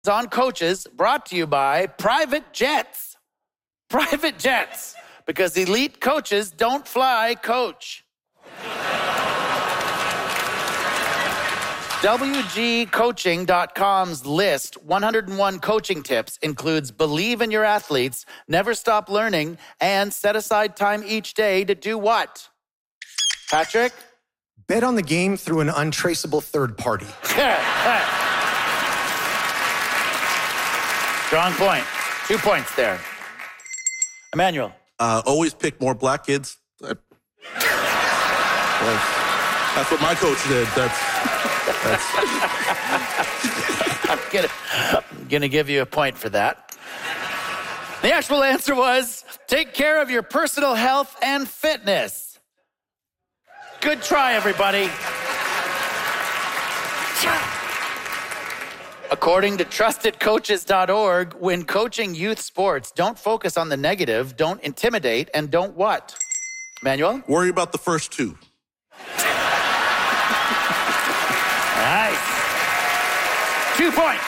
on coaches brought to you by Private Jets. Private Jets, because elite coaches don't fly coach. WGCoaching.com's list 101 coaching tips includes believe in your athletes, never stop learning, and set aside time each day to do what? Patrick? Bet on the game through an untraceable third party. Strong point. 2 points there. Emmanuel? Always pick more black kids. That's what my coach did. I'm gonna give you a point for that. The actual answer was take care of your personal health and fitness. Good try, everybody. According to trustedcoaches.org, when coaching youth sports, don't focus on the negative, don't intimidate, and don't what? Emmanuel? Worry about the first two. Nice. 2 points.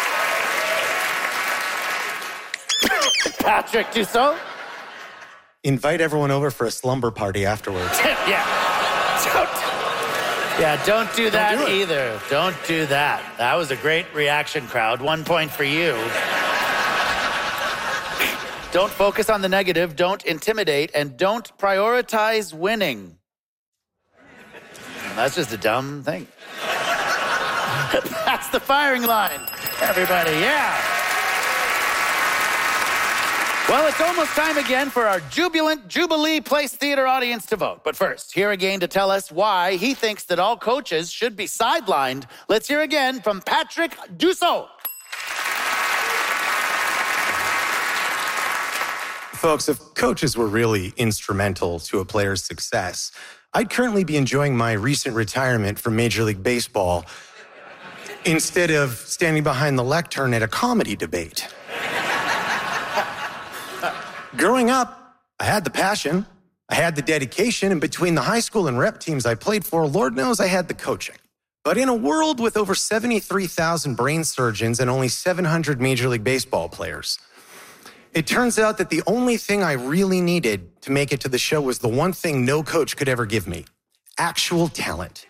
Patrick Dussault? Invite everyone over for a slumber party afterwards. Don't do that either. Don't do that. That was a great reaction, crowd. 1 point for you. Don't focus on the negative, don't intimidate, and don't prioritize winning. That's just a dumb thing. That's the firing line, everybody. Yeah. Well, it's almost time again for our jubilant Jubilee Place Theater audience to vote. But first, here again to tell us why he thinks that all coaches should be sidelined. Let's hear again from Patrick Dussault. Folks, if coaches were really instrumental to a player's success, I'd currently be enjoying my recent retirement from Major League Baseball instead of standing behind the lectern at a comedy debate. Growing up, I had the passion, I had the dedication, and between the high school and rep teams I played for, Lord knows I had the coaching. But in a world with over 73,000 brain surgeons and only 700 Major League Baseball players, it turns out that the only thing I really needed to make it to the show was the one thing no coach could ever give me: actual talent.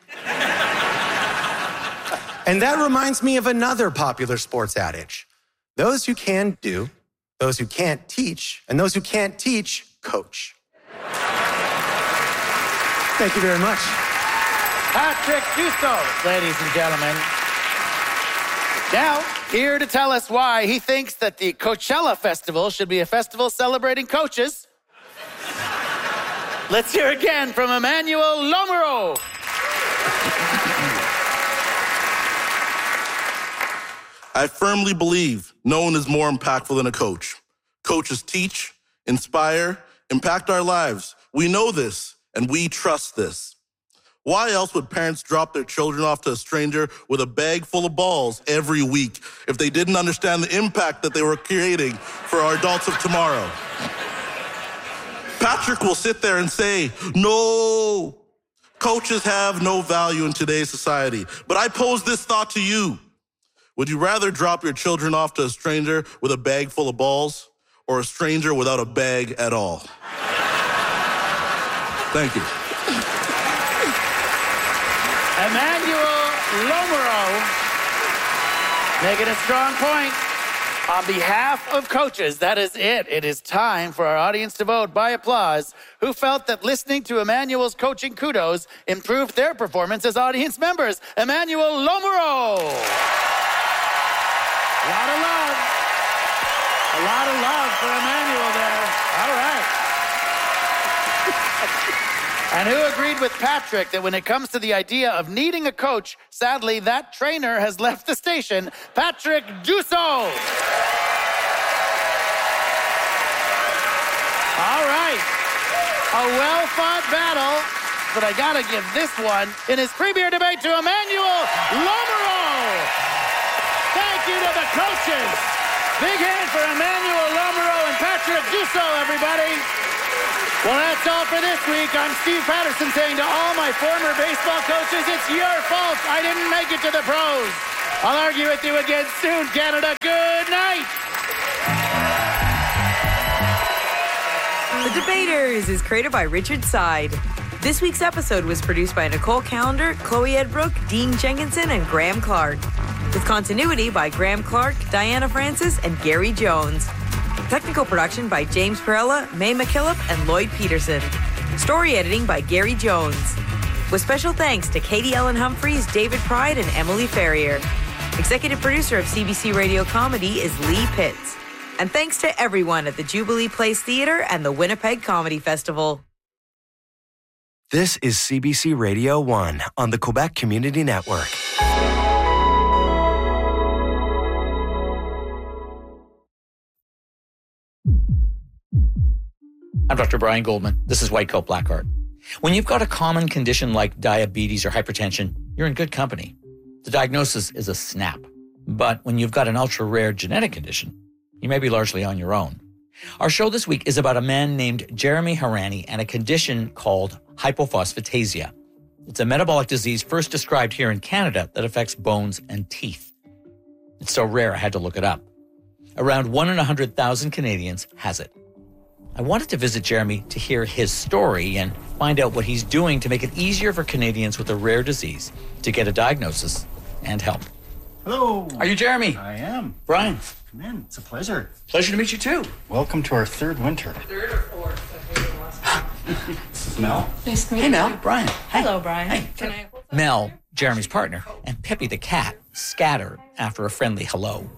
And that reminds me of another popular sports adage: those who can do, those who can't teach, and those who can't teach, coach. Thank you very much. Patrick Dussault, ladies and gentlemen. Now, here to tell us why he thinks that the Coachella Festival should be a festival celebrating coaches. Let's hear again from Emmanuel Lomereau. I firmly believe no one is more impactful than a coach. Coaches teach, inspire, impact our lives. We know this, and we trust this. Why else would parents drop their children off to a stranger with a bag full of balls every week if they didn't understand the impact that they were creating for our adults of tomorrow? Patrick will sit there and say, no, coaches have no value in today's society. But I pose this thought to you. Would you rather drop your children off to a stranger with a bag full of balls or a stranger without a bag at all? Thank you. Emmanuel Lomereau making a strong point. On behalf of coaches, that is it. It is time for our audience to vote by applause who felt that listening to Emmanuel's coaching kudos improved their performance as audience members. Emmanuel Lomereau. A lot of love. A lot of love for Emmanuel there. All right. And who agreed with Patrick that when it comes to the idea of needing a coach, sadly, that trainer has left the station? Patrick Dussault. All right. A well-fought battle, but I gotta give this one in his premier debate to Emmanuel Lomereau. Thank you to the coaches. Big hand for Emmanuel Lomereau and Patrick Dussault, everybody. Well, that's all for this week. I'm Steve Patterson saying to all my former baseball coaches, it's your fault I didn't make it to the pros. I'll argue with you again soon, Canada. Good night. The Debaters is created by Richard Side. This week's episode was produced by Nicole Callender, Chloe Edbrook, Dean Jenkinson, and Graham Clark. With continuity by Graham Clark, Diana Francis, and Gary Jones. Technical production by James Perella, May McKillop, and Lloyd Peterson. Story editing by Gary Jones. With special thanks to Katie Ellen Humphreys, David Pride, and Emily Ferrier. Executive producer of CBC Radio Comedy is Lee Pitts. And thanks to everyone at the Jubilee Place Theatre and the Winnipeg Comedy Festival. This is CBC Radio 1 on the Quebec Community Network. I'm Dr. Brian Goldman. This is White Coat Black Art. When you've got a common condition like diabetes or hypertension, you're in good company. The diagnosis is a snap. But when you've got an ultra-rare genetic condition, you may be largely on your own. Our show this week is about a man named Jeremy Harani and a condition called hypophosphatasia. It's a metabolic disease first described here in Canada that affects bones and teeth. It's so rare I had to look it up. Around 1 in 100,000 Canadians has it. I wanted to visit Jeremy to hear his story and find out what he's doing to make it easier for Canadians with a rare disease to get a diagnosis and help. Hello. Are you Jeremy? I am. Brian. Come in. It's a pleasure. Pleasure to meet you too. Welcome to our third winter. Third or fourth. This is Mel. Nice to meet Hey, you. Mel. Brian. Hey. Hello, Brian. Hey. Can I? Mel, Jeremy's partner, and Pippi the cat scatter after a friendly hello.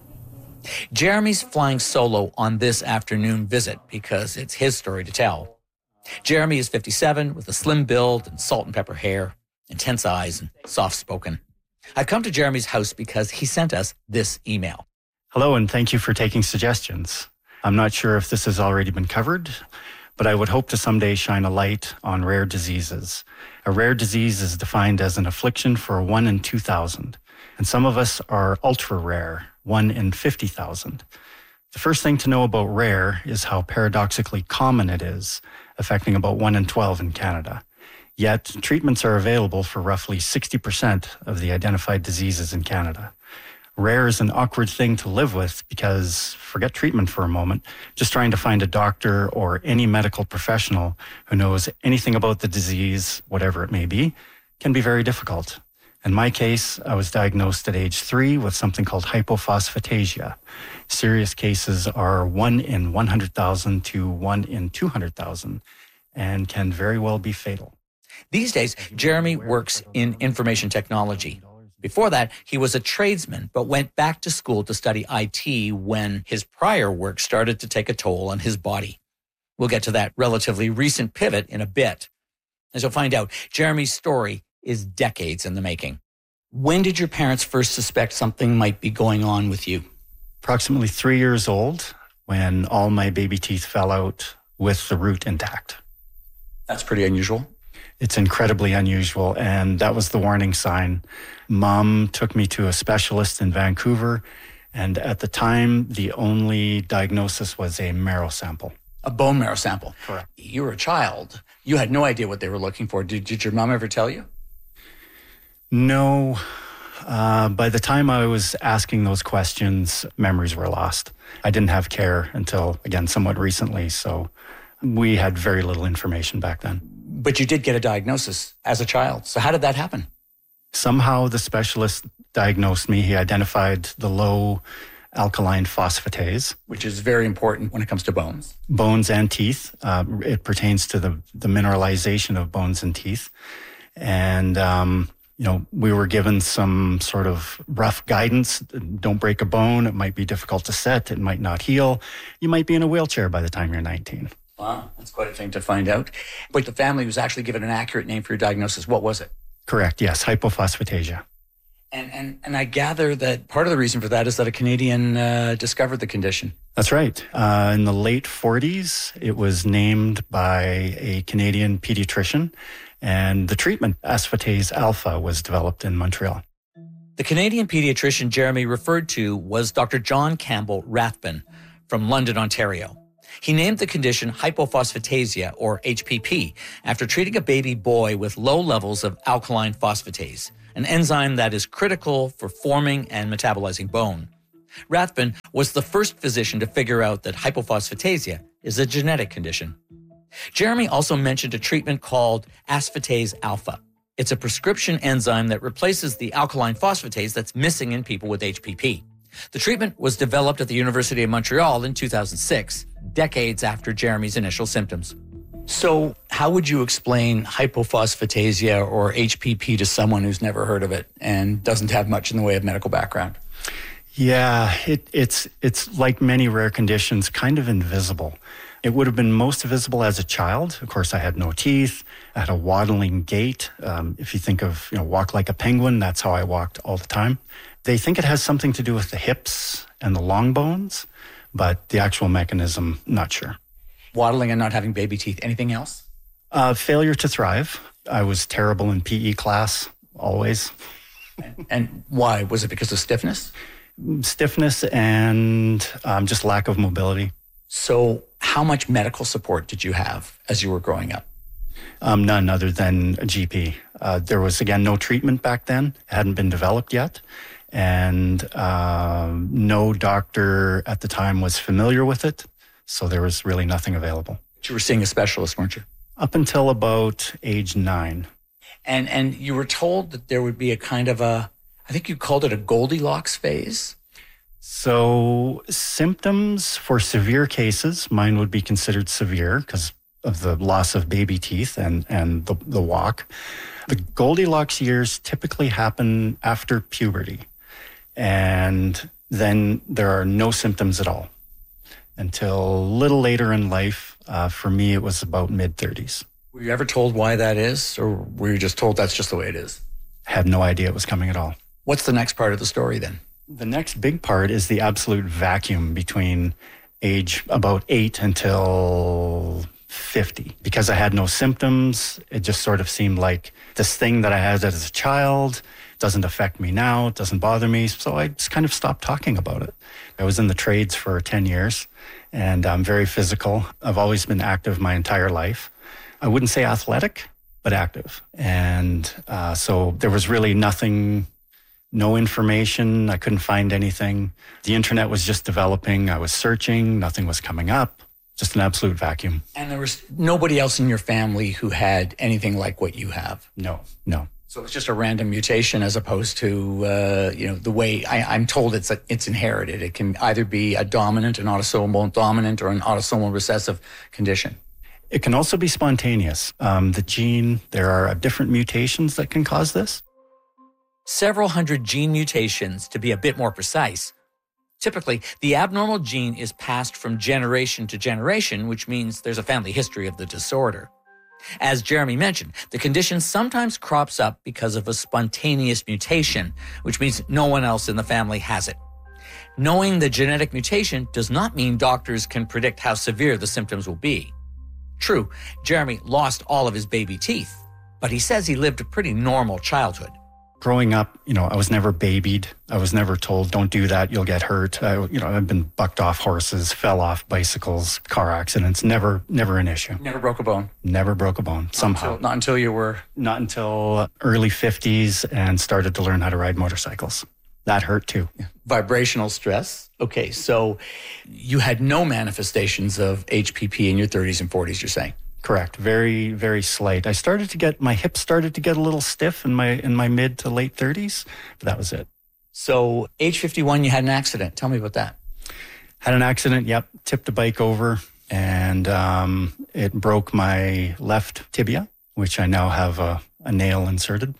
Jeremy's flying solo on this afternoon visit because it's his story to tell. Jeremy is 57 with a slim build and salt and pepper hair, intense eyes, and soft-spoken. I've come to Jeremy's house because he sent us this email. Hello, and thank you for taking suggestions. I'm not sure if this has already been covered, but I would hope to someday shine a light on rare diseases. A rare disease is defined as an affliction for 1 in 2,000, and some of us are ultra-rare, 1 in 50,000. The first thing to know about rare is how paradoxically common it is, affecting about 1 in 12 in Canada. Yet, treatments are available for roughly 60% of the identified diseases in Canada. Rare is an awkward thing to live with because, forget treatment for a moment, just trying to find a doctor or any medical professional who knows anything about the disease, whatever it may be, can be very difficult. In my case, I was diagnosed at age 3 with something called hypophosphatasia. Serious cases are 1 in 100,000 to 1 in 200,000 and can very well be fatal. These days, Jeremy works in information technology. Before that, he was a tradesman, but went back to school to study IT when his prior work started to take a toll on his body. We'll get to that relatively recent pivot in a bit. As you'll find out, Jeremy's story is decades in the making. When did your parents first suspect something might be going on with you? Approximately 3 years old when all my baby teeth fell out with the root intact. That's pretty unusual. It's incredibly unusual, and that was the warning sign. Mom took me to a specialist in Vancouver, and at the time, the only diagnosis was a marrow sample. A bone marrow sample. Correct. You were a child. You had no idea what they were looking for. Did your mom ever tell you? No. By the time I was asking those questions, memories were lost. I didn't have care until, again, somewhat recently, so we had very little information back then. But you did get a diagnosis as a child. So how did that happen? Somehow the specialist diagnosed me. He identified the low alkaline phosphatase. Which is very important when it comes to bones. Bones and teeth. It pertains to the mineralization of bones and teeth. And, we were given some sort of rough guidance. Don't break a bone. It might be difficult to set. It might not heal. You might be in a wheelchair by the time you're 19. Wow, that's quite a thing to find out. But the family was actually given an accurate name for your diagnosis. What was it? Correct, yes, hypophosphatasia. And I gather that part of the reason for that is that a Canadian discovered the condition. That's right. In the late 40s, it was named by a Canadian pediatrician, and the treatment, asfotase alpha, was developed in Montreal. The Canadian pediatrician Jeremy referred to was Dr. John Campbell Rathbun from London, Ontario. He named the condition hypophosphatasia, or HPP, after treating a baby boy with low levels of alkaline phosphatase, an enzyme that is critical for forming and metabolizing bone. Rathbun was the first physician to figure out that hypophosphatasia is a genetic condition. Jeremy also mentioned a treatment called aspartase alpha. It's a prescription enzyme that replaces the alkaline phosphatase that's missing in people with HPP. The treatment was developed at the University of Montreal in 2006, decades after Jeremy's initial symptoms. So how would you explain hypophosphatasia or HPP to someone who's never heard of it and doesn't have much in the way of medical background? Yeah, it's like many rare conditions, kind of invisible. It would have been most visible as a child. Of course, I had no teeth. I had a waddling gait. If you think of, walk like a penguin, that's how I walked all the time. They think it has something to do with the hips and the long bones, but the actual mechanism, not sure. Waddling and not having baby teeth. Anything else? Failure to thrive. I was terrible in PE class, always. And why? Was it because of stiffness? Stiffness and just lack of mobility. So how much medical support did you have as you were growing up? None other than a GP. There was, again, no treatment back then. It hadn't been developed yet. And no doctor at the time was familiar with it. So there was really nothing available. You were seeing a specialist, weren't you? Up until about age 9. And you were told that there would be a kind of I think you called it a Goldilocks phase. So symptoms for severe cases, mine would be considered severe because of the loss of baby teeth and the walk. The Goldilocks years typically happen after puberty. And then there are no symptoms at all until a little later in life. For me, it was about mid-30s. Were you ever told why that is? Or were you just told that's just the way it is? Had no idea it was coming at all. What's the next part of the story then? The next big part is the absolute vacuum between age about 8 until 50. Because I had no symptoms, it just sort of seemed like this thing that I had as a child doesn't affect me now, it doesn't bother me. So I just kind of stopped talking about it. I was in the trades for 10 years and I'm very physical. I've always been active my entire life. I wouldn't say athletic, but active. And so there was really nothing, no information. I couldn't find anything. The internet was just developing. I was searching. Nothing was coming up. Just an absolute vacuum. And there was nobody else in your family who had anything like what you have? No. So it's just a random mutation as opposed to, the way I'm told it's inherited. It can either be a dominant, an autosomal dominant, or an autosomal recessive condition. It can also be spontaneous. The gene, there are different mutations that can cause this. Several hundred gene mutations, to be a bit more precise. Typically, the abnormal gene is passed from generation to generation, which means there's a family history of the disorder. As Jeremy mentioned, the condition sometimes crops up because of a spontaneous mutation, which means no one else in the family has it. Knowing the genetic mutation does not mean doctors can predict how severe the symptoms will be. True, Jeremy lost all of his baby teeth, but he says he lived a pretty normal childhood. Growing up, I was never babied. I was never told, don't do that, you'll get hurt. I've been bucked off horses, fell off bicycles, car accidents, never an issue. Never broke a bone? Never broke a bone, somehow. Not until you were? Not until early 50s and started to learn how to ride motorcycles. That hurt too. Vibrational stress. Okay, so you had no manifestations of HPP in your 30s and 40s, you're saying? Correct. Very, very slight. My hips started to get a little stiff in my mid to late 30s, but that was it. So age 51, you had an accident. Tell me about that. Had an accident, yep. Tipped a bike over and it broke my left tibia, which I now have a nail inserted.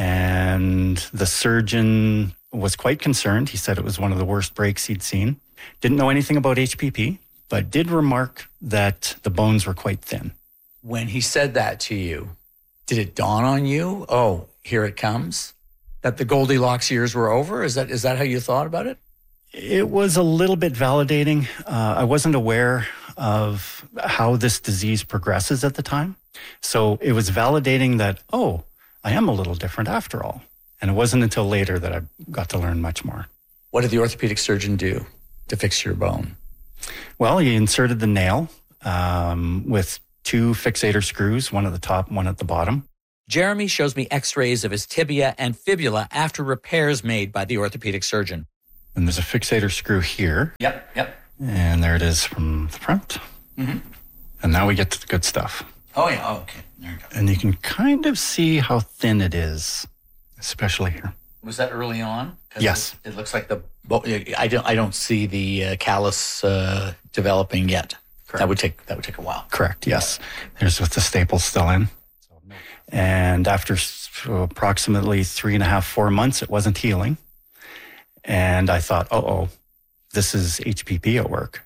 And the surgeon was quite concerned. He said it was one of the worst breaks he'd seen. Didn't know anything about HPP, but did remark that the bones were quite thin. When he said that to you, did it dawn on you? Oh, here it comes? That the Goldilocks years were over? Is that how you thought about it? It was a little bit validating. I wasn't aware of how this disease progresses at the time. So it was validating that, I am a little different after all. And it wasn't until later that I got to learn much more. What did the orthopedic surgeon do to fix your bone? Well, he inserted the nail with 2 fixator screws, one at the top, one at the bottom. Jeremy shows me x-rays of his tibia and fibula after repairs made by the orthopedic surgeon. And there's a fixator screw here. Yep. And there it is from the front. Mm-hmm. And now we get to the good stuff. Oh, yeah. Oh, okay. There you go. And you can kind of see how thin it is, especially here. Was that early on? Yes. It looks like I don't see the callus developing yet. Correct. That would take a while. Correct. Yes. There's with the staples still in. And after approximately 3.5, 4 months, it wasn't healing. And I thought, this is HPP at work.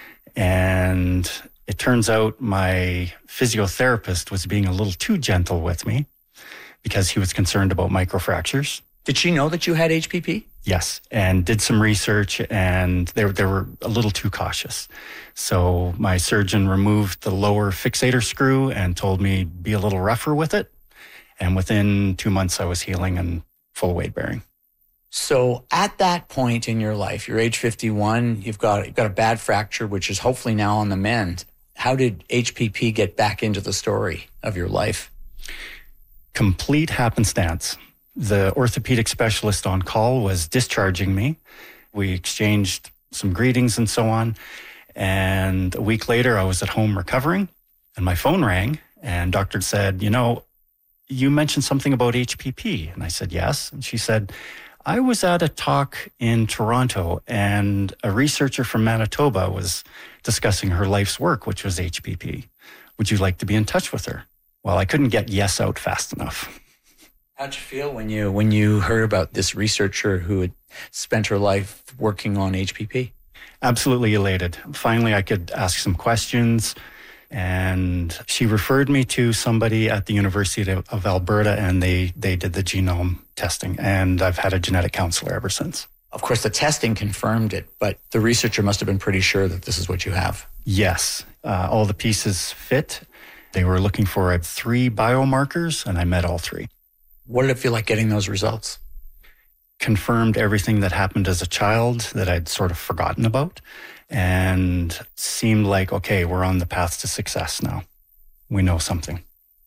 And it turns out my physiotherapist was being a little too gentle with me because he was concerned about microfractures. Did she know that you had HPP? Yes, and did some research, and they were a little too cautious. So my surgeon removed the lower fixator screw and told me be a little rougher with it. And within 2 months, I was healing and full weight bearing. So at that point in your life, you're age 51, you've got a bad fracture, which is hopefully now on the mend. How did HPP get back into the story of your life? Complete happenstance. The orthopedic specialist on call was discharging me. We exchanged some greetings and so on. And a week later, I was at home recovering and my phone rang and doctor said, you mentioned something about HPP. And I said, yes. And she said, I was at a talk in Toronto and a researcher from Manitoba was discussing her life's work, which was HPP. Would you like to be in touch with her? Well, I couldn't get yes out fast enough. How'd you feel when you heard about this researcher who had spent her life working on HPP? Absolutely elated. Finally, I could ask some questions. And she referred me to somebody at the University of Alberta, and they did the genome testing. And I've had a genetic counselor ever since. Of course, the testing confirmed it, but the researcher must have been pretty sure that this is what you have. Yes. All the pieces fit. They were looking for 3 biomarkers, and I met all 3. What did it feel like getting those results? Confirmed everything that happened as a child that I'd sort of forgotten about. And seemed like, okay, we're on the path to success now. We know something.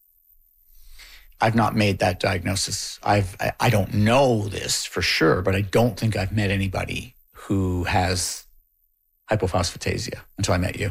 I've not made that diagnosis. I don't know this for sure, but I don't think I've met anybody who has hypophosphatasia until I met you.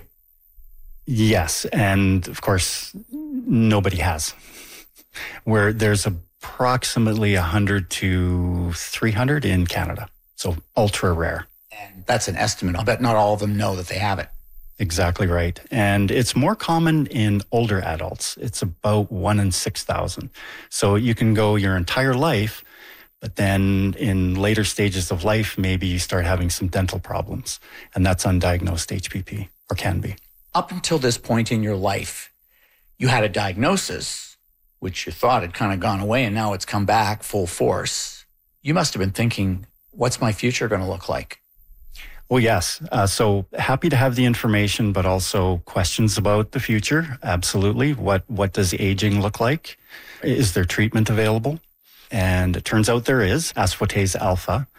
Yes, and of course, nobody has. Where there's approximately 100 to 300 in Canada, so ultra rare. And that's an estimate. I'll bet not all of them know that they have it. Exactly right. And it's more common in older adults. It's about 1 in 6,000. So you can go your entire life, but then in later stages of life, maybe you start having some dental problems. And that's undiagnosed HPP, or can be. Up until this point in your life, you had a diagnosis, which you thought had kind of gone away, and now it's come back full force. You must have been thinking, what's my future going to look like? Well, yes. So happy to have the information, but also questions about the future. Absolutely. What does aging look like? Is there treatment available? And it turns out there is. Aspartase alpha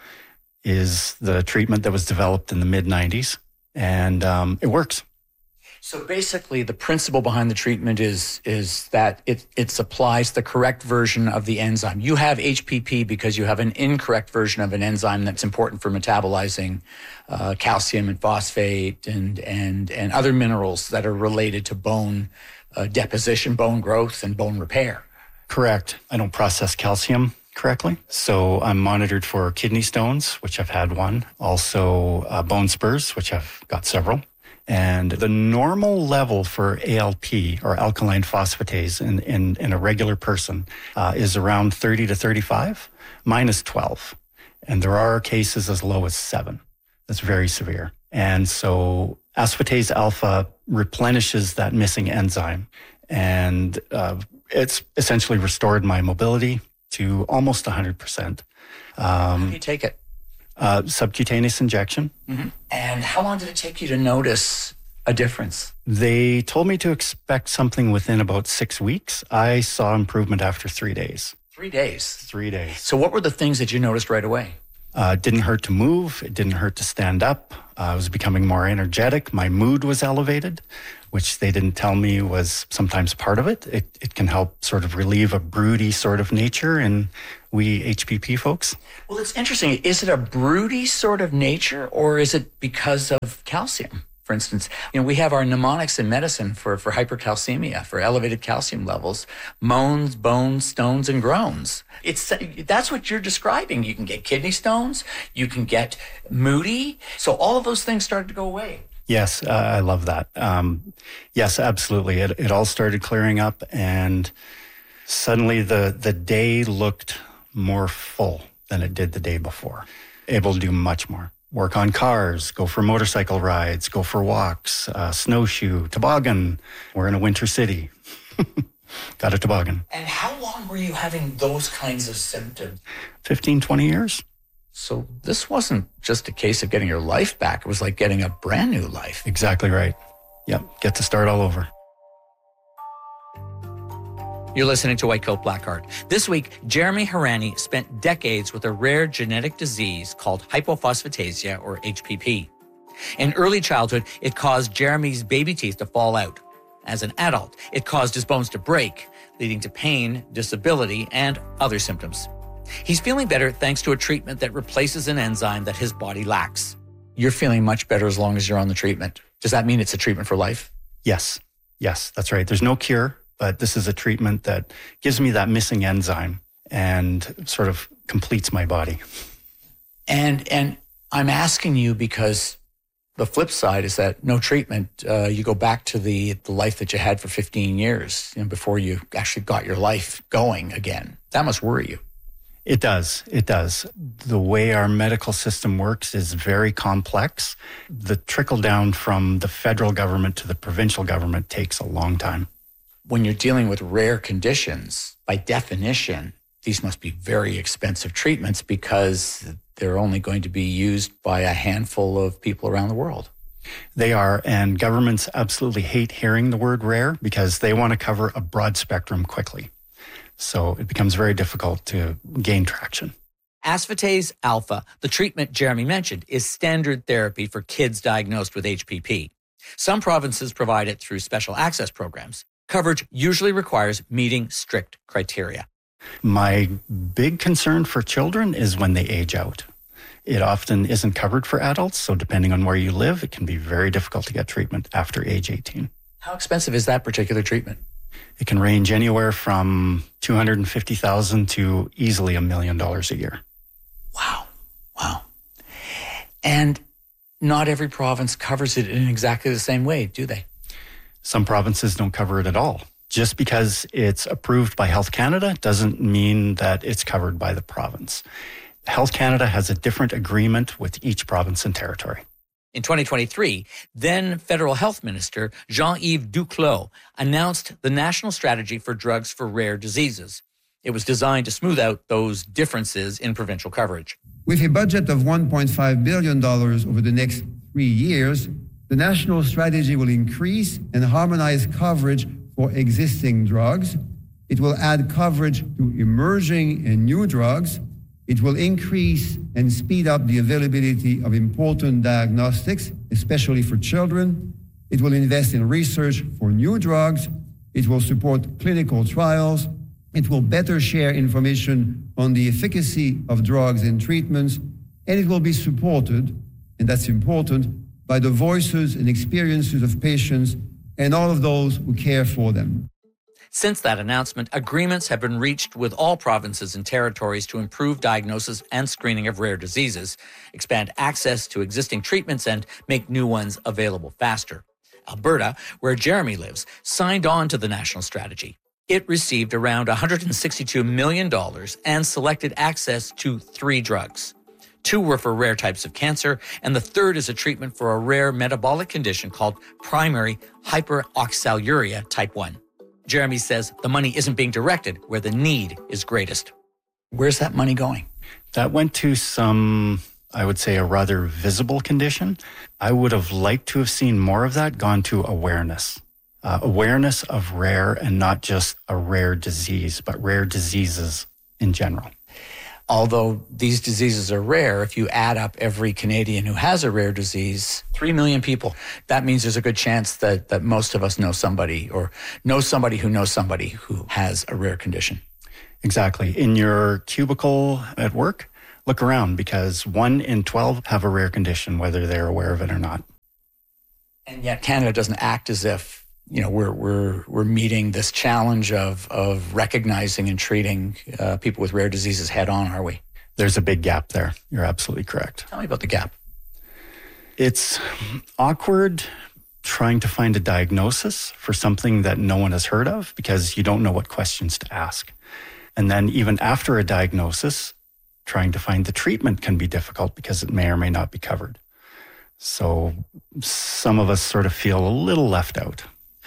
is the treatment that was developed in the mid-90s, and it works. So basically, the principle behind the treatment is that it supplies the correct version of the enzyme. You have HPP because you have an incorrect version of an enzyme that's important for metabolizing calcium and phosphate and other minerals that are related to bone deposition, bone growth, and bone repair. Correct. I don't process calcium correctly. So I'm monitored for kidney stones, which I've had one. Also bone spurs, which I've got several. And the normal level for ALP, or alkaline phosphatase, in a regular person is around 30 to 35. Mine is 12. And there are cases as low as 7. That's very severe. And so aspartase alpha replenishes that missing enzyme. And it's essentially restored my mobility to almost 100%. How do you take it? Subcutaneous injection. Mm-hmm. And how long did it take you to notice a difference? They told me to expect something within about 6 weeks. I saw improvement after 3 days. 3 days? 3 days. So what were the things that you noticed right away? It didn't hurt to move. It didn't hurt to stand up. I was becoming more energetic. My mood was elevated, which they didn't tell me was sometimes part of it. It can help sort of relieve a broody sort of nature in we HPP folks. Well, it's interesting. Is it a broody sort of nature, or is it because of calcium? For instance, we have our mnemonics in medicine for hypercalcemia, for elevated calcium levels: moans, bones, stones, and groans. That's what you're describing. You can get kidney stones, you can get moody. So all of those things started to go away. Yes, I love that. Yes, absolutely. It all started clearing up, and suddenly the day looked more full than it did the day before. Able to do much more. Work on cars, go for motorcycle rides, go for walks, snowshoe, toboggan. We're in a winter city. Got a toboggan. And how long were you having those kinds of symptoms? 15, 20 years. So this wasn't just a case of getting your life back. It was like getting a brand new life. Exactly right. Yep, get to start all over. You're listening to White Coat Black Heart. This week, Jeremy Harani spent decades with a rare genetic disease called hypophosphatasia, or HPP. In early childhood, it caused Jeremy's baby teeth to fall out. As an adult, it caused his bones to break, leading to pain, disability, and other symptoms. He's feeling better thanks to a treatment that replaces an enzyme that his body lacks. You're feeling much better as long as you're on the treatment. Does that mean it's a treatment for life? Yes, that's right. There's no cure, but this is a treatment that gives me that missing enzyme and sort of completes my body. And I'm asking you because the flip side is that no treatment, you go back to the life that you had for 15 years before you actually got your life going again. That must worry you. It does. The way our medical system works is very complex. The trickle down from the federal government to the provincial government takes a long time. When you're dealing with rare conditions, by definition, these must be very expensive treatments because they're only going to be used by a handful of people around the world. They are, and governments absolutely hate hearing the word rare because they want to cover a broad spectrum quickly. So it becomes very difficult to gain traction. Aspartame alpha, the treatment Jeremy mentioned, is standard therapy for kids diagnosed with HPP. Some provinces provide it through special access programs. Coverage usually requires meeting strict criteria. My big concern for children is when they age out. It often isn't covered for adults, so depending on where you live, it can be very difficult to get treatment after age 18. How expensive is that particular treatment? It can range anywhere from $250,000 to easily $1 million a year. Wow. And not every province covers it in exactly the same way, do they? Some provinces don't cover it at all. Just because it's approved by Health Canada doesn't mean that it's covered by the province. Health Canada has a different agreement with each province and territory. In 2023, then Federal Health Minister Jean-Yves Duclos announced the National Strategy for Drugs for Rare Diseases. It was designed to smooth out those differences in provincial coverage. With a budget of $1.5 billion over the next 3 years, the national strategy will increase and harmonize coverage for existing drugs. It will add coverage to emerging and new drugs. It will increase and speed up the availability of important diagnostics, especially for children. It will invest in research for new drugs. It will support clinical trials. It will better share information on the efficacy of drugs and treatments. And it will be supported, and that's important, by the voices and experiences of patients and all of those who care for them. Since that announcement, agreements have been reached with all provinces and territories to improve diagnosis and screening of rare diseases, expand access to existing treatments, and make new ones available faster. Alberta, where Jeremy lives, signed on to the national strategy. It received around $162 million and selected access to 3 drugs. 2 were for rare types of cancer, and the third is a treatment for a rare metabolic condition called primary hyperoxaluria type 1. Jeremy says the money isn't being directed where the need is greatest. Where's that money going? That went to some, I would say, a rather visible condition. I would have liked to have seen more of that gone to awareness. Awareness of rare, and not just a rare disease, but rare diseases in general. Although these diseases are rare, if you add up every Canadian who has a rare disease, 3 million people, that means there's a good chance that most of us know somebody or know somebody who has a rare condition. Exactly. In your cubicle at work, look around because 1 in 12 have a rare condition, whether they're aware of it or not. And yet Canada doesn't act as if, we're meeting this challenge of recognizing and treating people with rare diseases head on, are we? There's a big gap there. You're absolutely correct. Tell me about the gap. It's awkward trying to find a diagnosis for something that no one has heard of because you don't know what questions to ask. And then even after a diagnosis, trying to find the treatment can be difficult because it may or may not be covered. So some of us sort of feel a little left out.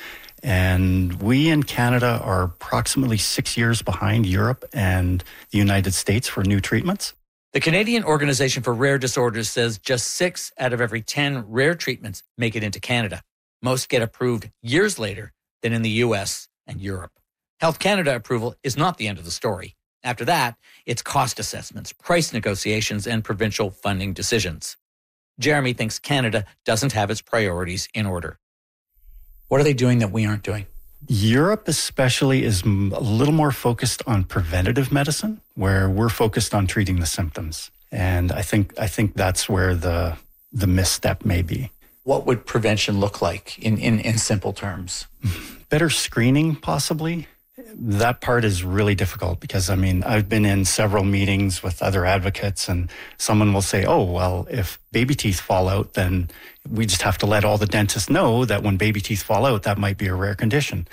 And we in Canada are approximately 6 years behind Europe and the United States for new treatments. The Canadian Organization for Rare Disorders says just 6 out of every 10 rare treatments make it into Canada. Most get approved years later than in the US and Europe. Health Canada approval is not the end of the story. After that, it's cost assessments, price negotiations, and provincial funding decisions. Jeremy thinks Canada doesn't have its priorities in order. What are they doing that we aren't doing? Europe especially is a little more focused on preventative medicine, where we're focused on treating the symptoms. And I think that's where the misstep may be. What would prevention look like in simple terms? Better screening, possibly. That part is really difficult because, I've been in several meetings with other advocates and someone will say, oh, well, if baby teeth fall out, then we just have to let all the dentists know that when baby teeth fall out, that might be a rare condition.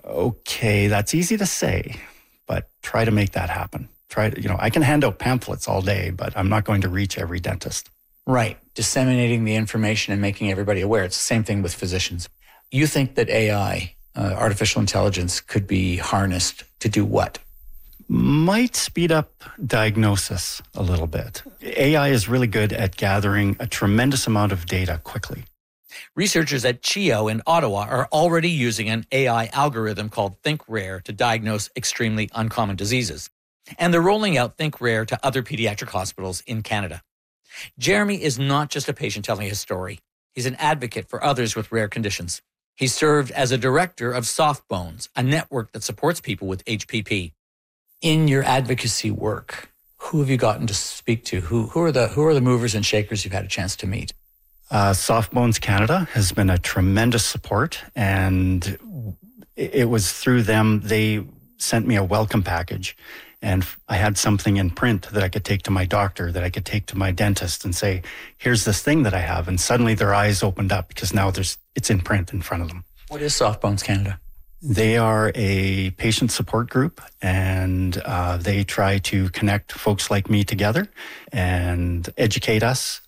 Okay, that's easy to say, but try to make that happen. I can hand out pamphlets all day, but I'm not going to reach every dentist. Right. Disseminating the information and making everybody aware. It's the same thing with physicians. You think that AI, artificial intelligence, could be harnessed to do what? Might speed up diagnosis a little bit. AI is really good at gathering a tremendous amount of data quickly. Researchers at CHEO in Ottawa are already using an AI algorithm called ThinkRare to diagnose extremely uncommon diseases. And they're rolling out ThinkRare to other pediatric hospitals in Canada. Jeremy is not just a patient telling his story. He's an advocate for others with rare conditions. He served as a director of Softbones, a network that supports people with HPP. In your advocacy work, who have you gotten to speak to? Who are the movers and shakers you've had a chance to meet? Softbones Canada has been a tremendous support, and it was through them. They sent me a welcome package, and I had something in print that I could take to my doctor, that I could take to my dentist and say, here's this thing that I have. And suddenly their eyes opened up because now it's in print in front of them. What is Softbones Canada? They are a patient support group, and they try to connect folks like me together and educate us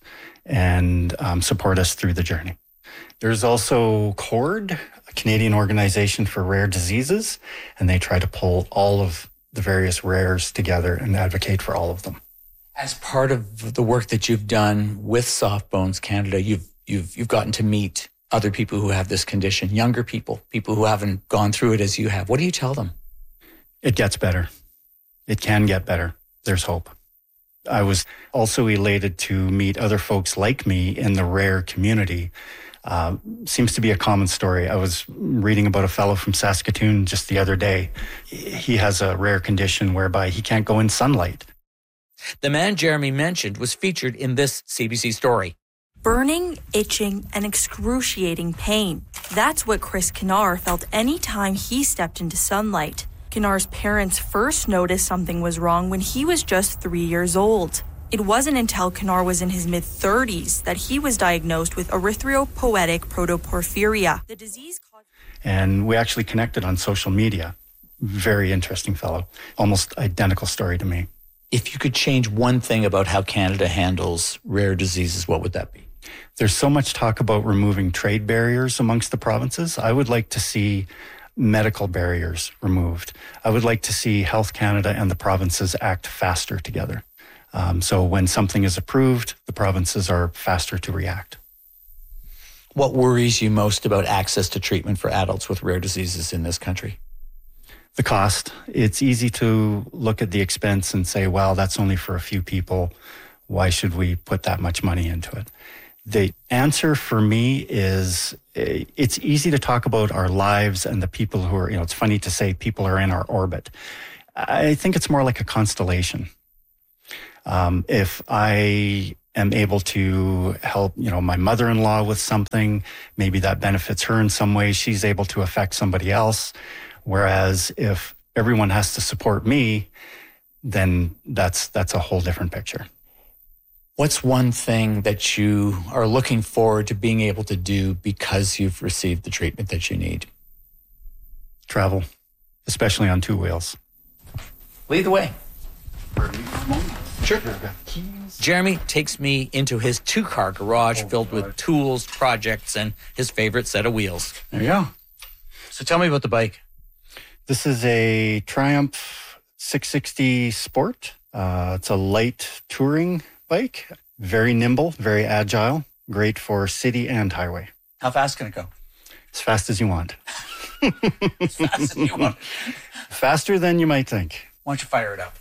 and support us through the journey. There's also CORD, a Canadian Organization for Rare Diseases, and they try to pull all of the various rares together and advocate for all of them. As part of the work that you've done with Softbones Canada, you've gotten to meet other people who have this condition, younger people who haven't gone through it as you have. What do you tell them? It gets better. It can get better. There's hope. I was also elated to meet other folks like me in the rare community. Seems to be a common story. I was reading about a fellow from Saskatoon just the other day. He has a rare condition whereby he can't go in sunlight. The man Jeremy mentioned was featured in this CBC story. Burning, itching, and excruciating pain. That's what Chris Kinnar felt any time he stepped into sunlight. Kinnar's parents first noticed something was wrong when he was just 3 years old. It wasn't until Kinnar was in his mid-30s that he was diagnosed with erythropoietic protoporphyria. The disease caused... And we actually connected on social media. Very interesting fellow. Almost identical story to me. If you could change one thing about how Canada handles rare diseases, what would that be? There's so much talk about removing trade barriers amongst the provinces. I would like to see medical barriers removed. I would like to see Health Canada and the provinces act faster together. So when something is approved, the provinces are faster to react. What worries you most about access to treatment for adults with rare diseases in this country? The cost. It's easy to look at the expense and say, well, that's only for a few people. Why should we put that much money into it? The answer for me is it's easy to talk about our lives and the people who are, it's funny to say people are in our orbit. I think it's more like a constellation. If I am able to help, my mother-in-law with something, maybe that benefits her in some way. She's able to affect somebody else. Whereas if everyone has to support me, then that's a whole different picture. What's one thing that you are looking forward to being able to do because you've received the treatment that you need? Travel, especially on two wheels. Lead the way. Sure. Jeremy takes me into his 2-car garage filled with tools, projects, and his favorite set of wheels. There you go. So tell me about the bike. This is a Triumph 660 Sport. It's a light touring bike, very nimble, very agile, great for city and highway. How fast can it go? As fast as you want. As fast as you want. Faster than you might think. Why don't you fire it up?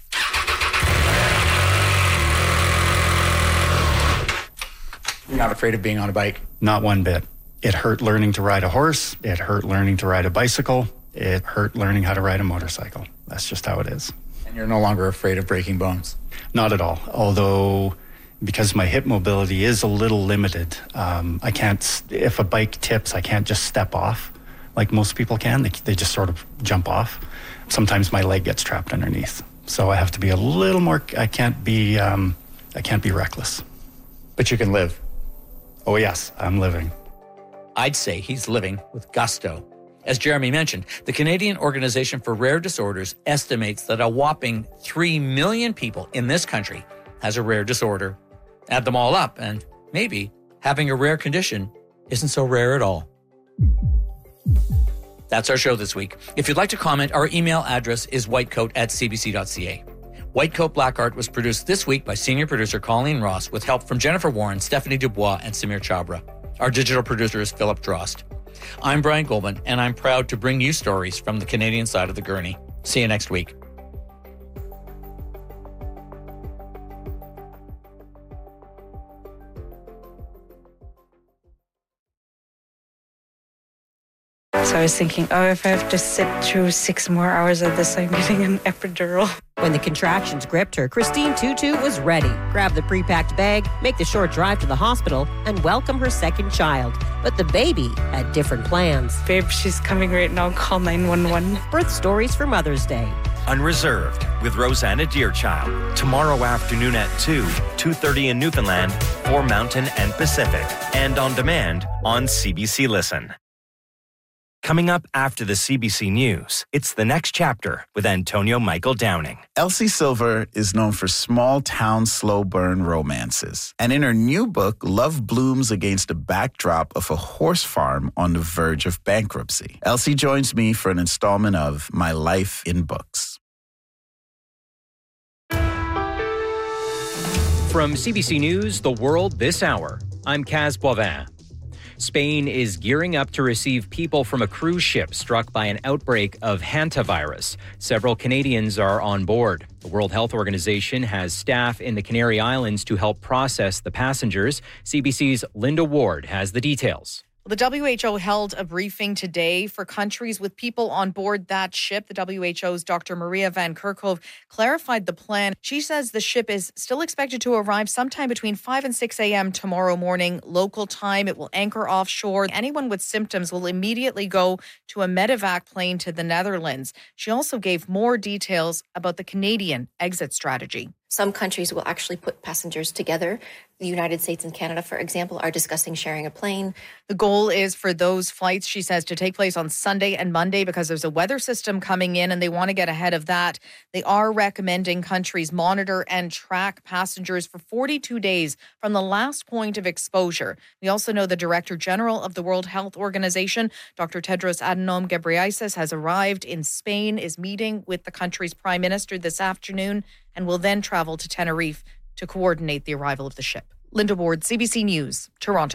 You're not afraid of being on a bike? Not one bit. It hurt learning to ride a horse. It hurt learning to ride a bicycle. It hurt learning how to ride a motorcycle. That's just how it is. And you're no longer afraid of breaking bones? Not at all. Although, because my hip mobility is a little limited, I can't, if a bike tips, I can't just step off like most people can. They just sort of jump off. Sometimes my leg gets trapped underneath. So I have to be a little more, I can't be reckless. But you can live? Oh yes, I'm living. I'd say he's living with gusto. As Jeremy mentioned, the Canadian Organization for Rare Disorders estimates that a whopping 3 million people in this country has a rare disorder. Add them all up, and maybe having a rare condition isn't so rare at all. That's our show this week. If you'd like to comment, our email address is whitecoat@cbc.ca. Whitecoat Black Art was produced this week by senior producer Colleen Ross with help from Jennifer Warren, Stephanie Dubois, and Samir Chabra. Our digital producer is Philip Drost. I'm Brian Goldman, and I'm proud to bring you stories from the Canadian side of the gurney. See you next week. So I was thinking, if I have to sit through 6 more hours of this, I'm getting an epidural. When the contractions gripped her, Christine Tutu was ready. Grab the pre-packed bag, make the short drive to the hospital, and welcome her second child. But the baby had different plans. Babe, she's coming right now. Call 911. Birth stories for Mother's Day. Unreserved with Rosanna Deerchild. Tomorrow afternoon at 2:30 in Newfoundland, for Mountain and Pacific. And on demand on CBC Listen. Coming up after the CBC News, it's The Next Chapter with Antonio Michael Downing. Elsie Silver is known for small-town, slow-burn romances. And in her new book, love blooms against a backdrop of a horse farm on the verge of bankruptcy. Elsie joins me for an installment of My Life in Books. From CBC News, The World This Hour, I'm Kaz Boivin. Spain is gearing up to receive people from a cruise ship struck by an outbreak of hantavirus. Several Canadians are on board. The World Health Organization has staff in the Canary Islands to help process the passengers. CBC's Linda Ward has the details. The WHO held a briefing today for countries with people on board that ship. The WHO's Dr. Maria Van Kerkhove clarified the plan. She says the ship is still expected to arrive sometime between 5 and 6 a.m. tomorrow morning, local time. It will anchor offshore. Anyone with symptoms will immediately go to a medevac plane to the Netherlands. She also gave more details about the Canadian exit strategy. Some countries will actually put passengers together. The United States and Canada, for example, are discussing sharing a plane. The goal is for those flights, she says, to take place on Sunday and Monday because there's a weather system coming in and they want to get ahead of that. They are recommending countries monitor and track passengers for 42 days from the last point of exposure. We also know the Director General of the World Health Organization, Dr. Tedros Adhanom Ghebreyesus, has arrived in Spain, is meeting with the country's Prime Minister this afternoon, and will then travel to Tenerife to coordinate the arrival of the ship. Linda Ward, CBC News, Toronto.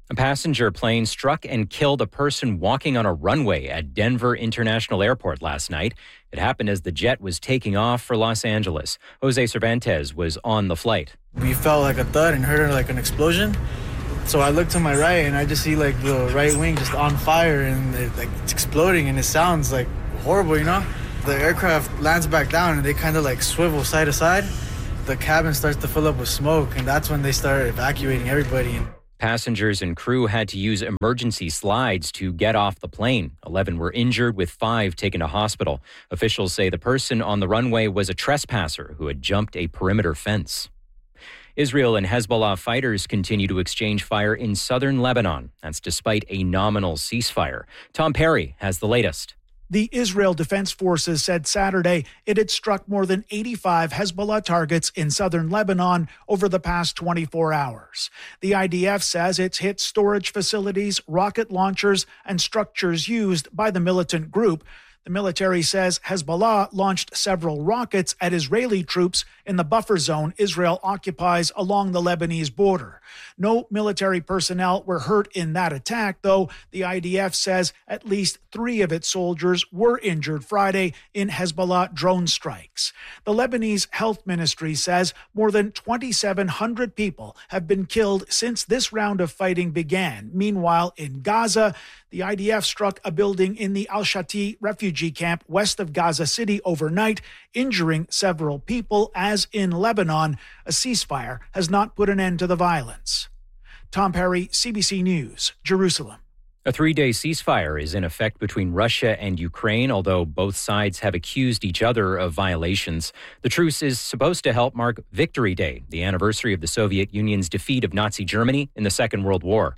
A passenger plane struck and killed a person walking on a runway at Denver International Airport last night. It happened as the jet was taking off for Los Angeles. Jose Cervantes was on the flight. We felt like a thud and heard like an explosion. So I looked to my right and I just see like the right wing just on fire and it's exploding and it sounds like horrible, you know? The aircraft lands back down and they kind of like swivel side to side. The cabin starts to fill up with smoke and that's when they start evacuating everybody. Passengers and crew had to use emergency slides to get off the plane. 11 were injured, with 5 taken to hospital. Officials say the person on the runway was a trespasser who had jumped a perimeter fence. Israel and Hezbollah fighters continue to exchange fire in southern Lebanon. That's despite a nominal ceasefire. Tom Perry has the latest. The Israel Defense Forces said Saturday it had struck more than 85 Hezbollah targets in southern Lebanon over the past 24 hours. The IDF says it's hit storage facilities, rocket launchers, and structures used by the militant group. The military says Hezbollah launched several rockets at Israeli troops in the buffer zone Israel occupies along the Lebanese border. No military personnel were hurt in that attack, though the IDF says at least 3 of its soldiers were injured Friday in Hezbollah drone strikes. The Lebanese Health Ministry says more than 2,700 people have been killed since this round of fighting began. Meanwhile, in Gaza, the IDF struck a building in the Al-Shati refugee camp west of Gaza City overnight, injuring several people, as in Lebanon, a ceasefire has not put an end to the violence. Tom Perry, CBC News, Jerusalem. A 3-day ceasefire is in effect between Russia and Ukraine, although both sides have accused each other of violations. The truce is supposed to help mark Victory Day, the anniversary of the Soviet Union's defeat of Nazi Germany in the Second World War.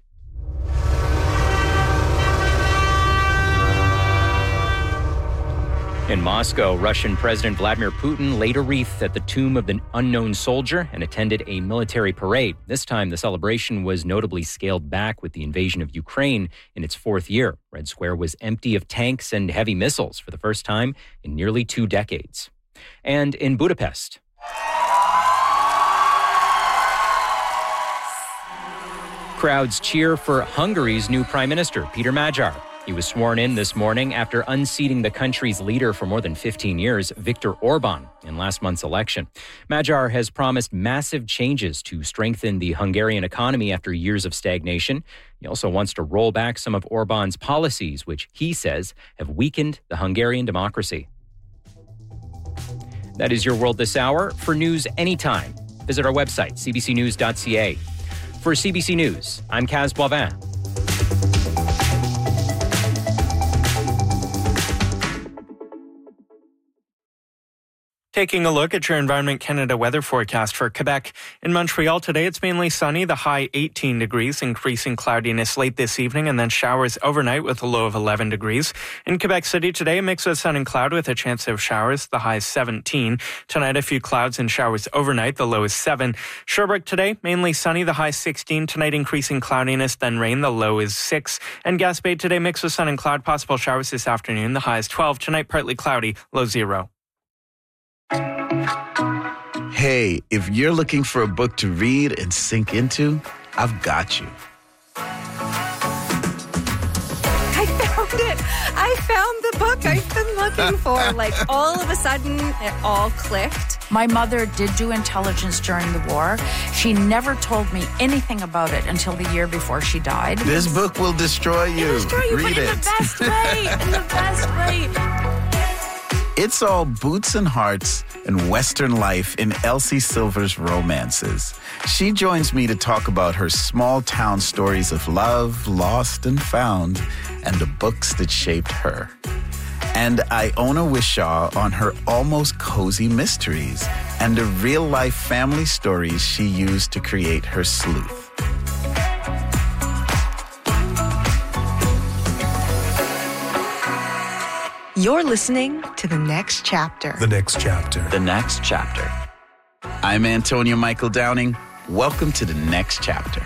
In Moscow, Russian President Vladimir Putin laid a wreath at the tomb of the unknown soldier and attended a military parade. This time, the celebration was notably scaled back with the invasion of Ukraine in its 4th year. Red Square was empty of tanks and heavy missiles for the first time in nearly 2 decades. And in Budapest, crowds cheer for Hungary's new prime minister, Peter Magyar. He was sworn in this morning after unseating the country's leader for more than 15 years, Viktor Orban, in last month's election. Magyar has promised massive changes to strengthen the Hungarian economy after years of stagnation. He also wants to roll back some of Orban's policies, which he says have weakened the Hungarian democracy. That is your world this hour. For news anytime, visit our website, cbcnews.ca. For CBC News, I'm Kaz Boivin. Taking a look at your Environment Canada weather forecast for Quebec. In Montreal today, it's mainly sunny, the high 18 degrees, increasing cloudiness late this evening, and then showers overnight with a low of 11 degrees. In Quebec City today, a mix of sun and cloud with a chance of showers, the high 17. Tonight, a few clouds and showers overnight, the low is 7. Sherbrooke today, mainly sunny, the high 16. Tonight, increasing cloudiness, then rain, the low is 6. And Gaspé today, mix of sun and cloud, possible showers this afternoon, the high is 12. Tonight, partly cloudy, low 0. Hey, if you're looking for a book to read and sink into, I've got you. I found it. I found the book I've been looking for. Like, all of a sudden, it all clicked. My mother did do intelligence during the war. She never told me anything about it until the year before she died. This book will destroy you. Read it. In the best way. In the best way. It's all boots and hearts and Western life in Elsie Silver's romances. She joins me to talk about her small town stories of love, lost and found, and the books that shaped her. And Iona Wishaw on her almost cozy mysteries and the real-life family stories she used to create her sleuth. You're listening to The Next Chapter. The Next Chapter. The Next Chapter. I'm Antonio Michael Downing. Welcome to The Next Chapter.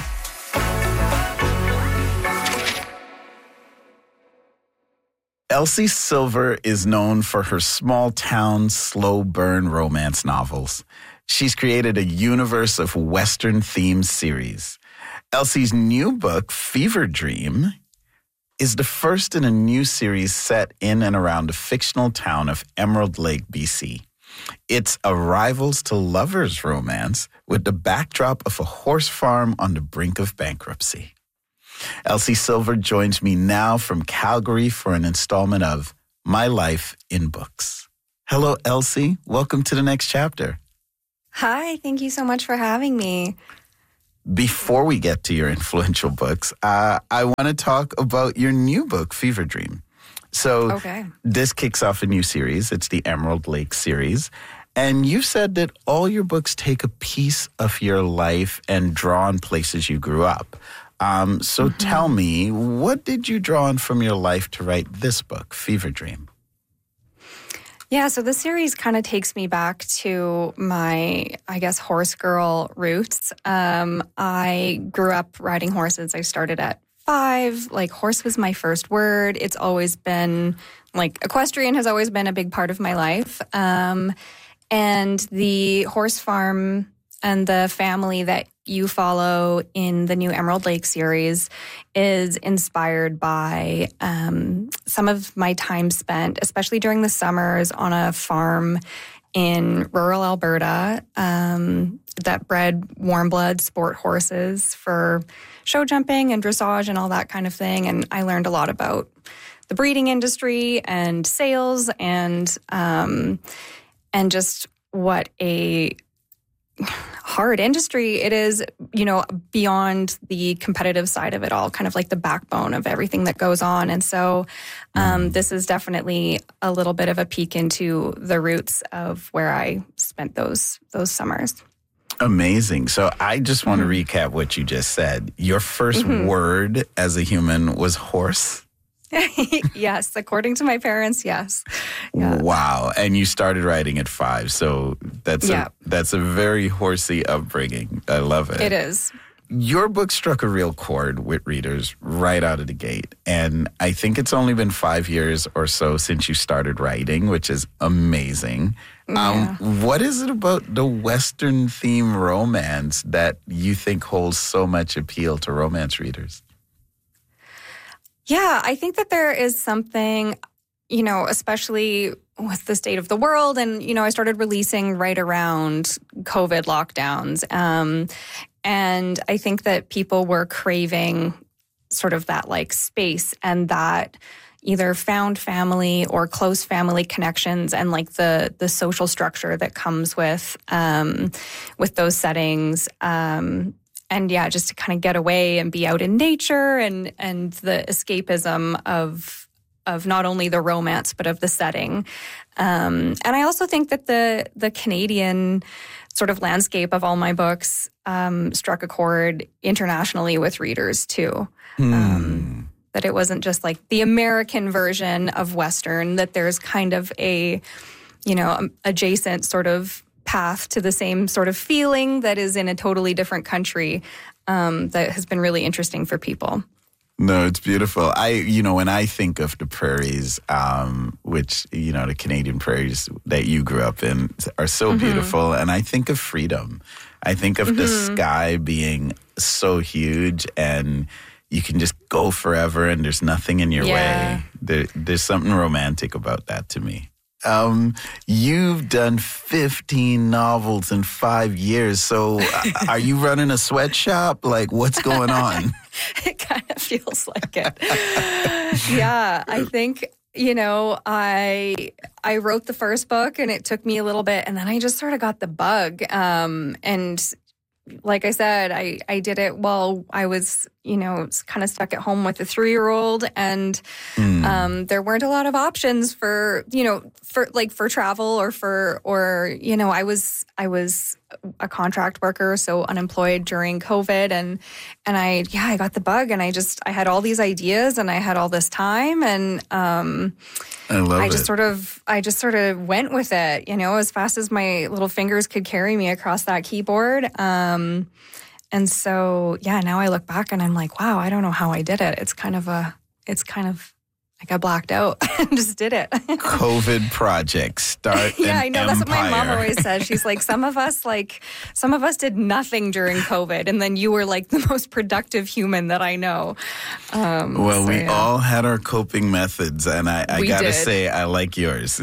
Elsie Silver is known for her small-town, slow-burn romance novels. She's created a universe of Western-themed series. Elsie's new book, Fever Dream, is the first in a new series set in and around the fictional town of Emerald Lake, BC. It's a rivals to lovers romance with the backdrop of a horse farm on the brink of bankruptcy. Elsie Silver joins me now from Calgary for an installment of My Life in Books. Hello, Elsie. Welcome to the next chapter. Hi, thank you so much for having me. Before we get to your influential books, I want to talk about your new book, Fever Dream. So This kicks off a new series. It's the Emerald Lake series. And you've said that all your books take a piece of your life and draw on places you grew up. So tell me, what did you draw on from your life to write this book, Fever Dream? Yeah, so this series kind of takes me back to my, I guess, horse girl roots. I grew up riding horses. I started at 5. Like, horse was my first word. It's always been, like, equestrian has always been a big part of my life. And the horse farm and the family that you follow in the new Emerald Lake series is inspired by some of my time spent, especially during the summers, on a farm in rural Alberta that bred warm blood sport horses for show jumping and dressage and all that kind of thing. And I learned a lot about the breeding industry and sales and just what a hard industry it is, you know, beyond the competitive side of it all, kind of like the backbone of everything that goes on. And so this is definitely a little bit of a peek into the roots of where I spent those summers. Amazing. So I just want to recap what you just said. Your first word as a human was horse? Yes, according to my parents, yes. Yeah. Wow. And you started writing at 5. So that's a very horsey upbringing. I love it. It is. Your book struck a real chord with readers right out of the gate. And I think it's only been 5 years or so since you started writing, which is amazing. Yeah. What is it about the Western theme romance that you think holds so much appeal to romance readers? Yeah, I think that there is something, you know, especially with the state of the world. And, you know, I started releasing right around COVID lockdowns. And I think that people were craving sort of that like space and that either found family or close family connections and like the social structure that comes with those settings. And yeah, just to kind of get away and be out in nature and the escapism of not only the romance, but of the setting. And I also think that the Canadian sort of landscape of all my books struck a chord internationally with readers too. That it wasn't just like the American version of Western, that there's kind of a, you know, adjacent sort of path to the same sort of feeling that is in a totally different country that has been really interesting for people. No, it's beautiful. When I think of the prairies, which, you know, the Canadian prairies that you grew up in are so beautiful. And I think of freedom. I think of the sky being so huge and you can just go forever and there's nothing in your way. There's something romantic about that to me. You've done 15 novels in 5 years. So are you running a sweatshop? Like, what's going on? It kind of feels like it. Yeah, I think, you know, I wrote the first book and it took me a little bit and then I just sort of got the bug. And like I said, I did it while I was, you know, kind of stuck at home with a 3-year-old and there weren't a lot of options for, you know, for travel or, you know, I was a contract worker, so unemployed during COVID and I got the bug and I had all these ideas and I had all this time and I just sort of went with it, you know, as fast as my little fingers could carry me across that keyboard. And so, yeah, now I look back and I'm like, wow, I don't know how I did it. I I blacked out and just did it. COVID project, start Yeah, an I know. That's what my mom empire. always says. She's like, some of us did nothing during COVID, and then you were like the most productive human that I know. We all had our coping methods, and I got to did. say, I like yours.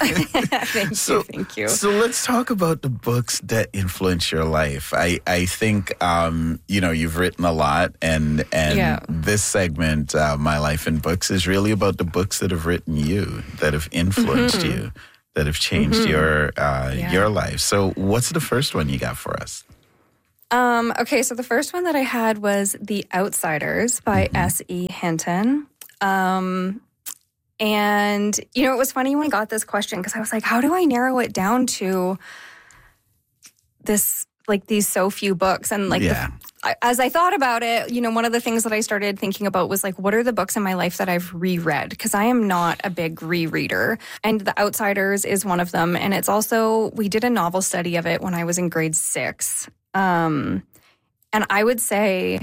Thank you. So let's talk about the books that influence your life. I think, you've written a lot, and this segment, My Life in Books, is really about the books that have written you, that have influenced you, that have changed your life. So what's the first one you got for us? Okay, so the first one that I had was The Outsiders by S.E. Hinton. And, it was funny when I got this question because I was like, how do I narrow it down to this, these so few books? And as I thought about it, one of the things that I started thinking about was what are the books in my life that I've reread? Because I am not a big rereader. And The Outsiders is one of them. And it's also, we did a novel study of it when I was in grade 6. And I would say,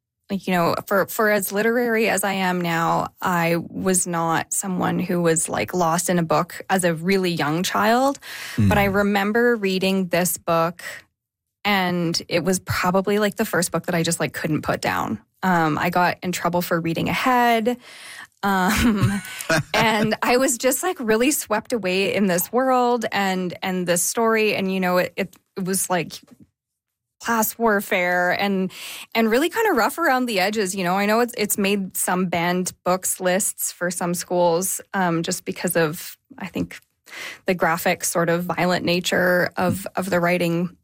for as literary as I am now, I was not someone who was lost in a book as a really young child. But I remember reading this book, and it was probably the first book that I just couldn't put down. I got in trouble for reading ahead. And I was just really swept away in this world and this story. And, it was class warfare and really kind of rough around the edges. I know it's made some banned books lists for some schools just because of, I think, the graphic sort of violent nature of the writing.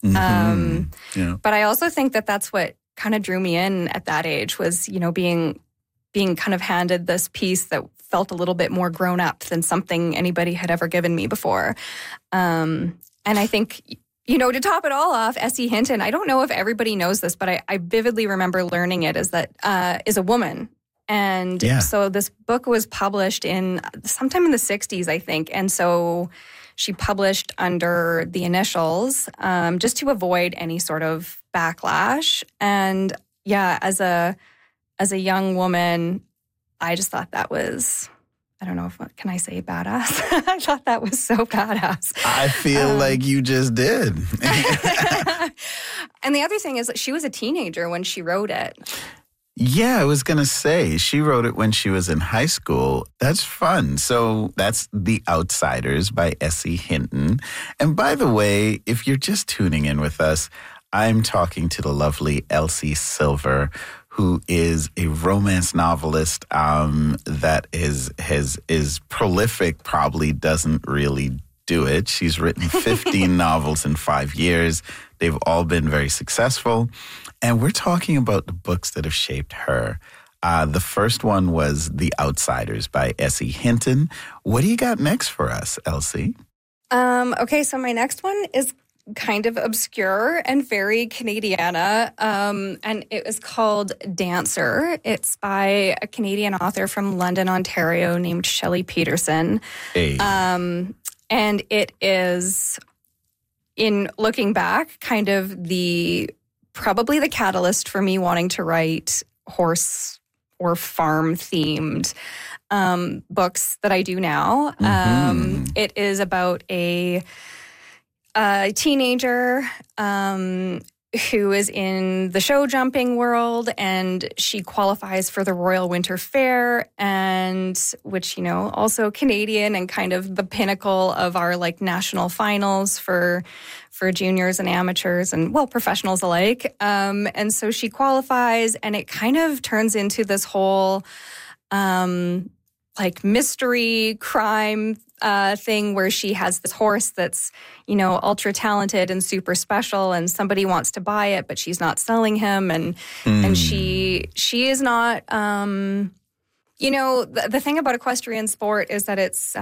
But I also think that that's what kind of drew me in at that age was, being kind of handed this piece that felt a little bit more grown up than something anybody had ever given me before. And I think, to top it all off, S.E. Hinton, I don't know if everybody knows this, but I vividly remember learning it is a woman. And so this book was published sometime in the 60s, I think. And so she published under the initials just to avoid any sort of backlash. And as a young woman, I just thought that was, I don't know can I say badass? I thought that was so badass. I feel like you just did. And the other thing is that she was a teenager when she wrote it. Yeah, I was going to say, she wrote it when she was in high school. That's fun. So that's The Outsiders by S.E. Hinton. And by the way, if you're just tuning in with us, I'm talking to the lovely Elsie Silver, who is a romance novelist that is prolific, probably doesn't really do it. She's written 15 novels in 5 years. They've all been very successful. And we're talking about the books that have shaped her. The first one was The Outsiders by S.E. Hinton. What do you got next for us, Elsie? Okay, so my next one is kind of obscure and very Canadiana, and it was called Dancer. It's by a Canadian author from London, Ontario, named Shelley Peterson. Hey. And it is, in looking back, kind of probably the catalyst for me wanting to write horse or farm themed books that I do now. It is about a teenager who is in the show jumping world, and she qualifies for the Royal Winter Fair, and which, also Canadian and kind of the pinnacle of our national finals for juniors and amateurs and professionals alike. And so she qualifies, and it kind of turns into this whole mystery crime thing where she has this horse that's, ultra talented and super special, and somebody wants to buy it, but she's not selling him. And she is not, the thing about equestrian sport is that it's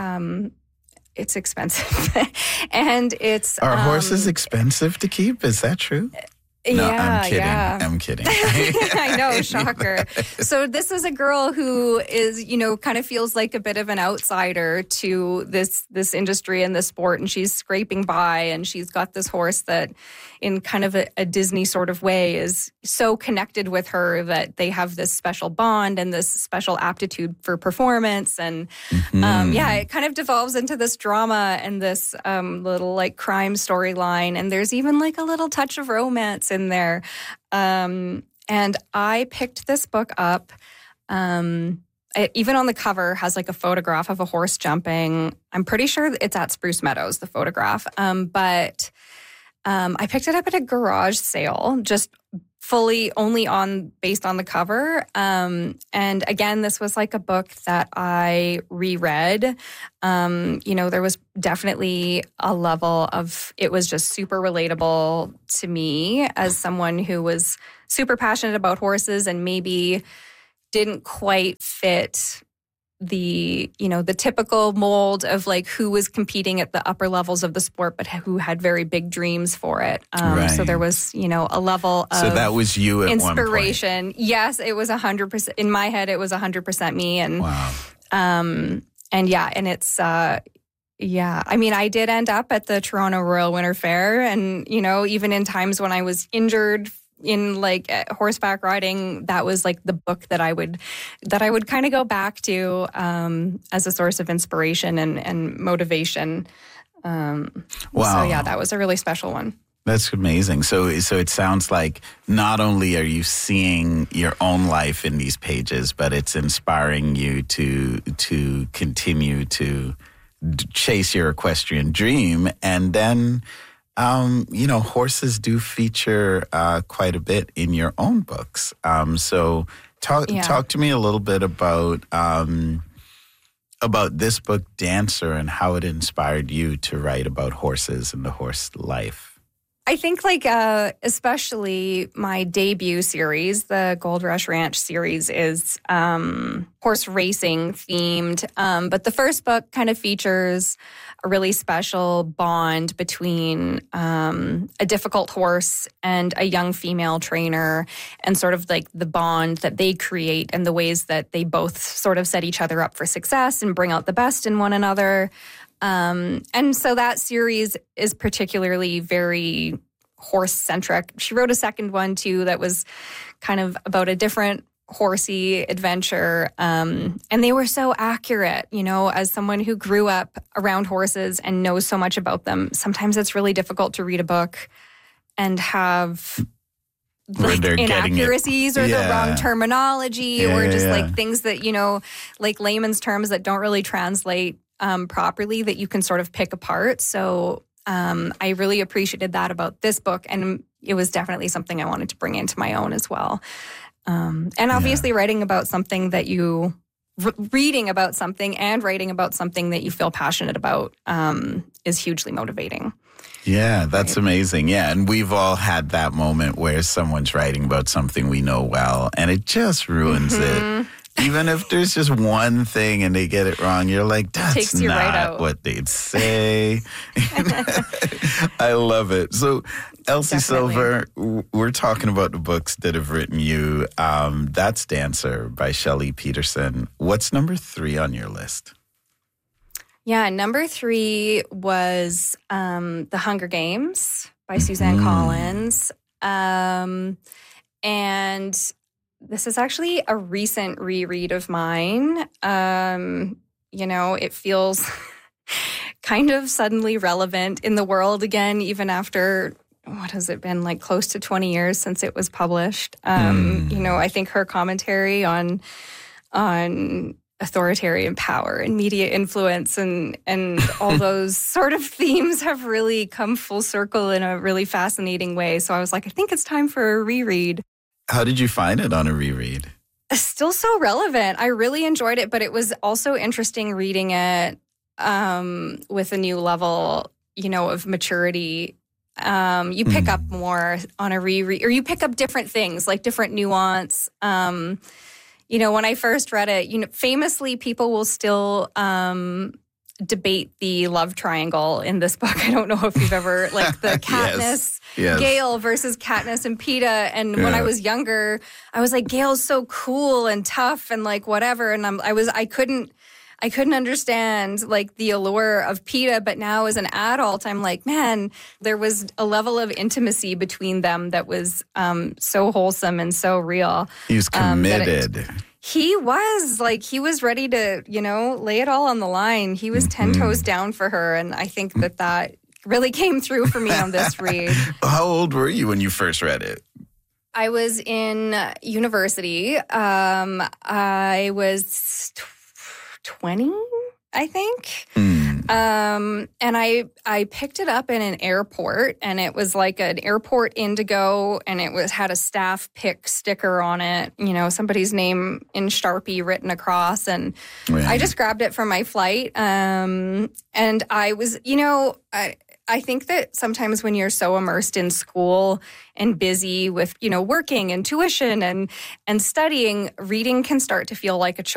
expensive. And it's... Are horses expensive to keep? Is that true? No, Yeah, I'm kidding. yeah. I'm kidding. I know, shocker. So this is a girl who is, kind of feels like a bit of an outsider to this industry and this sport, and she's scraping by, and she's got this horse that, in kind of a Disney sort of way, is so connected with her that they have this special bond and this special aptitude for performance, and it kind of devolves into this drama and this little like crime storyline, and there's even like a little touch of romance in there. And I picked this book up. It, even on the cover, has like a photograph of a horse jumping. I'm pretty sure it's at Spruce Meadows, the photograph. But I picked it up at a garage sale, just fully only based on the cover. And again, this was like a book that I reread. There was definitely a level of, it was just super relatable to me as someone who was super passionate about horses and maybe didn't quite fit the typical mold of like who was competing at the upper levels of the sport, but who had very big dreams for it. Right. So there was, a level of So that was you at inspiration. one point. Yes, it was 100%. In my head, it was 100% me. And, wow. And it's, I mean, I did end up at the Toronto Royal Winter Fair, and, even in times when I was injured in like horseback riding, that was like the book that I would kind of go back to as a source of inspiration and motivation. Wow. So yeah, that was a really special one. That's amazing. So it sounds like not only are you seeing your own life in these pages, but it's inspiring you to continue to chase your equestrian dream. And then horses do feature quite a bit in your own books. So talk to me a little bit about this book, Dancer, and how it inspired you to write about horses and the horse life. I think especially my debut series, the Gold Rush Ranch series, is horse racing themed. But the first book kind of features a really special bond between a difficult horse and a young female trainer, and sort of like the bond that they create and the ways that they both sort of set each other up for success and bring out the best in one another. And so that series is particularly very horse-centric. She wrote a second one, too, that was kind of about a different horsey adventure. And they were so accurate, as someone who grew up around horses and knows so much about them. Sometimes it's really difficult to read a book and have like inaccuracies or the wrong terminology or just like things that, like layman's terms that don't really translate properly that you can sort of pick apart. So I really appreciated that about this book, and it was definitely something I wanted to bring into my own as well. And obviously writing about something that reading about something and writing about something that you feel passionate about is hugely motivating. Yeah, that's amazing. Yeah, and we've all had that moment where someone's writing about something we know well, and it just ruins it. Even if there's just one thing and they get it wrong, you're like, that's not what they'd say. I love it. So, Elsie Silver, we're talking about the books that have written you. That's Dancer by Shelley Peterson. What's number 3 on your list? Yeah, number 3 was The Hunger Games by Suzanne Collins. And this is actually a recent reread of mine. It feels kind of suddenly relevant in the world again, even after, what has it been, like close to 20 years since it was published. I think her commentary on authoritarian power and media influence and all those sort of themes have really come full circle in a really fascinating way. So I was like, I think it's time for a reread. How did you find it on a reread? Still so relevant. I really enjoyed it, but it was also interesting reading it with a new level, of maturity. You pick up more on a reread, or you pick up different things, like different nuance. When I first read it, famously people will still debate the love triangle in this book. I don't know if you've ever, like the Katniss, Yes. Gale versus Katniss and Peeta. And when I was younger, I was like, Gale's so cool and tough and like whatever. And I couldn't understand like the allure of Peeta, but now as an adult, I'm like, man, there was a level of intimacy between them that was so wholesome and so real. He was committed. He was ready to, lay it all on the line. He was 10 toes down for her. And I think that really came through for me on this read. How old were you when you first read it? I was in university. I was 20, I think. And I picked it up in an airport, and it was like an airport Indigo, and it had a staff pick sticker on it, somebody's name in Sharpie written across. And I just grabbed it for my flight. And I was, I think that sometimes when you're so immersed in school and busy with, working and tuition and studying, reading can start to feel like a chore.